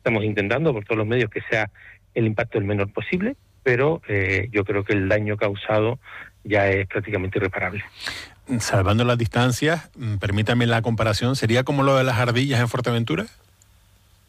Estamos intentando por todos los medios que sea el impacto el menor posible, pero yo creo que el daño causado ya es prácticamente irreparable. Salvando las distancias, permítame la comparación, ¿sería como lo de las ardillas en Fuerteventura?